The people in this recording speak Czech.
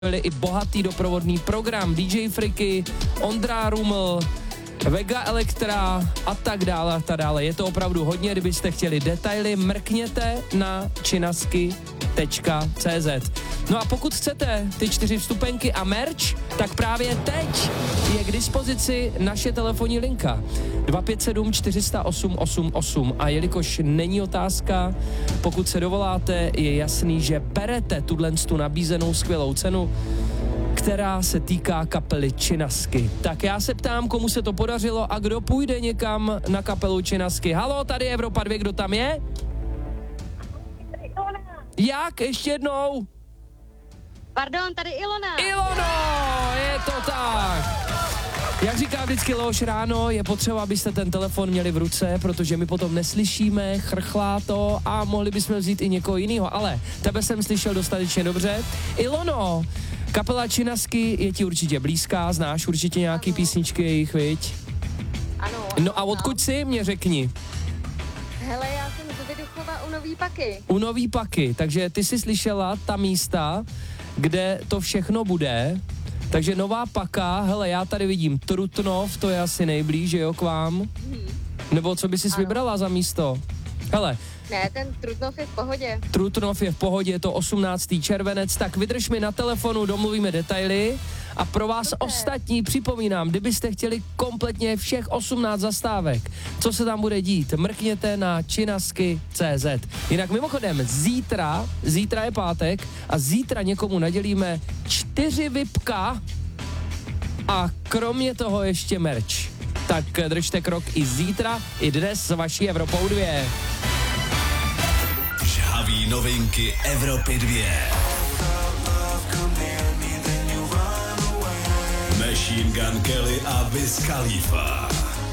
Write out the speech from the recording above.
byli i bohatý doprovodný program, DJ Friky, Ondra Ruml, Vega Elektra a tak dále a tak dále. Je to opravdu hodně, kdybyste chtěli detaily, mrkněte na činasky.cz. No a pokud chcete ty 4 vstupenky a merch, tak právě teď je k dispozici naše telefonní linka 257 408 888 a jelikož není otázka, pokud se dovoláte, je jasný, že berete tu nabízenou skvělou cenu, která se týká kapely Činasky. Tak já se ptám, komu se to podařilo a kdo půjde někam na kapelu Činasky. Halo, tady je Evropa 2, kdo tam je? Jak? Ještě jednou? Pardon, tady Ilona. Ilono, je to tak. Jak říká vždycky Leoš ráno, je potřeba, abyste ten telefon měli v ruce, protože my potom neslyšíme, chrchlá to a mohli bychom vzít i někoho jiného, ale tebe jsem slyšel dostatečně dobře. Ilono, kapela Činasky je ti určitě blízká, znáš určitě nějaký písničky jejich, viď? Ano. No a odkud jsi, mě řekni. Hele, já jsem z Viduchova u Nový Paky. U Nový Paky, takže ty jsi slyšela ta místa, kde to všechno bude. Takže Nová Paka, hele, já tady vidím Trutnov, to je asi nejblíž, jo, k vám? Nebo co by jsi vybrala za místo? Hele. Ne, ten Trutnov je v pohodě. Trutnov je v pohodě, je to 18. červenec, tak vydrž mi na telefonu, domluvíme detaily a pro vás ostatní připomínám, kdybyste chtěli kompletně všech 18 zastávek, co se tam bude dít, mrkněte na činasky.cz. Jinak mimochodem, zítra je pátek a zítra někomu nadělíme 4 vipka a kromě toho ještě merch. Tak držte krok i zítra, i dnes s vaší Evropou 2. Žhaví novinky Evropy 2. Machine Gun Kelly a Wiz Khalifa.